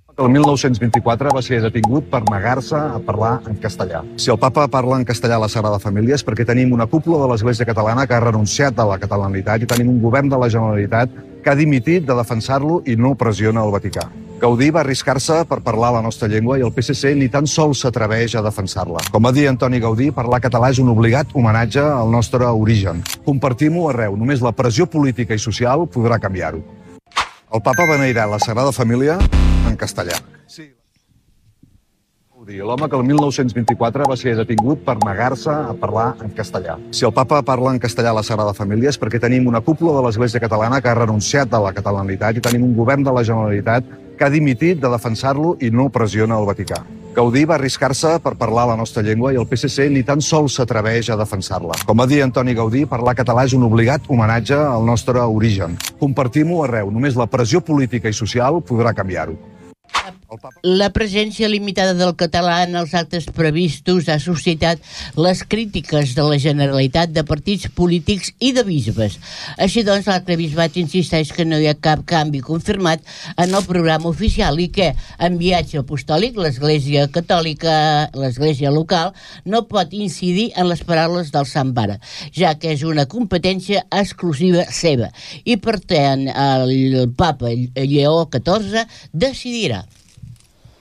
El 1924 va ser detingut per negar-se a parlar en castellà. Si el papa parla en castellà a la Sagrada Família és perquè tenim una cúpula de l'Església Catalana que ha renunciat a la catalanitat i tenim un govern de la Generalitat que ha dimitit de defensar-lo i no pressiona el Vaticà. Gaudí va arriscar-se per parlar la nostra llengua i el PSC ni tan sols s'atreveix a defensar-la. Com va dir Antoni Gaudí, parlar català és un obligat homenatge al nostre origen. Compartim-ho arreu, només la pressió política i social podrà canviar-ho. El papa beneirà la Sagrada Família en castellà. Sí. L'home que el 1924 va ser detingut per negar-se a parlar en castellà. Si el papa parla en castellà a la Sagrada Família és perquè tenim una cúpula de l'Església Catalana que ha renunciat a la catalanitat i tenim un govern de la Generalitat que ha dimitit de defensar-lo i no pressiona el Vaticà. Gaudí va arriscar-se per parlar la nostra llengua i el PSC ni tan sols s'atreveix a defensar-la. Com va dir Antoni Gaudí, parlar català és un obligat homenatge al nostre origen. Compartim-ho arreu, només la pressió política i social podrà canviar-ho. La presència limitada del català en els actes previstos ha suscitat les crítiques de la Generalitat, de partits polítics i de bisbes. Així doncs, l'arquebisbat insisteix que no hi ha cap canvi confirmat en el programa oficial i que, en viatge apostòlic, l'Església Catòlica, l'Església local, no pot incidir en les paraules del Sant Pare, ja que és una competència exclusiva seva i, per tant, el papa Lleó XIV decidirà.